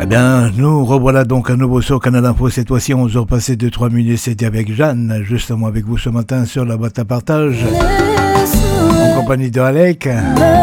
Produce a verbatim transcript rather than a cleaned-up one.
Eh bien, nous revoilà donc à nouveau sur Canal Info, cette fois-ci onze heures passées de trois minutes, c'était avec Jeanne, justement avec vous ce matin sur la boîte à partage, en compagnie de Alec.